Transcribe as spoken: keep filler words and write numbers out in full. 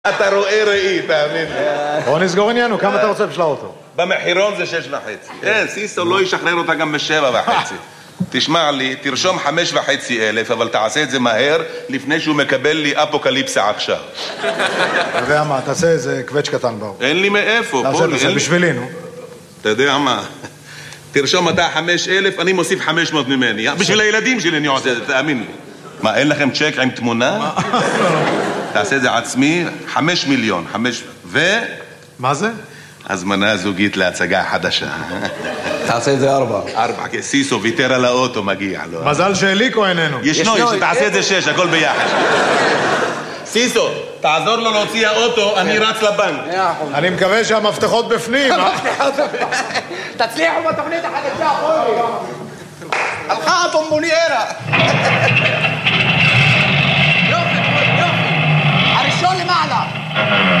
אתה רואה ראי, תאמין לי. בוא נסגור עניינו, כמה אתה רוצה בשביל האוטו? במחירון זה שש וחצי. אין, סיסו לא ישחרר אותה גם בשבע וחצי. תשמע לי, תרשום חמש וחצי אלף, אבל תעשה את זה מהר, לפני שהוא מקבל לי אפוקליפסה עכשיו. אתה יודע מה, תעשה איזה קווץ' קטן באו. אין לי מאיפה. תעשה את זה, בשבילי, נו. אתה יודע מה? תרשום אתה חמש אלף, אני מוסיף חמש מאות ממני. בשביל הילדים שלי אני עושה את זה, תאמין לי. מה, אין לכם צ'ק עם תמונה? תעשה את זה עצמי, חמש מיליון, חמש... ו... מה זה? הזמנה זוגית להצגה חדשה. תעשה את זה ארבע. ארבע, כי סיסו ויתר על האוטו מגיע לו. מזל שאליקו איננו. ישנו, תעשה את זה שש, הכל ביחד. סיסו, תעזור לו להוציא האוטו, אני רץ לבנק. אני מקווה שהמפתחות בפנים. תצליחו בתוכנית החדשה, חולי. הלכה הבומבוניירה. יופי, יופי. הראשון למעלה.